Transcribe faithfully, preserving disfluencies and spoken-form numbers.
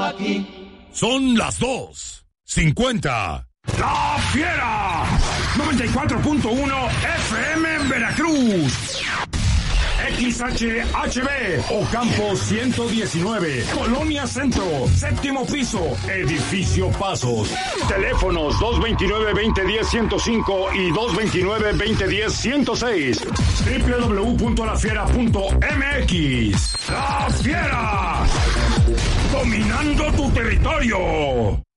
aquí. Son las dos cincuenta. ¡La Fiera! noventa y cuatro punto uno F M en Veracruz. X H H B, Ocampo ciento diecinueve, Colonia Centro, séptimo piso, Edificio Pasos. Teléfonos dos veintinueve, veinte diez, ciento cinco y dos veintinueve, veinte diez, ciento seis. doble u doble u doble u punto la fiera punto m x. ¡La Fiera! Dominando tu territorio.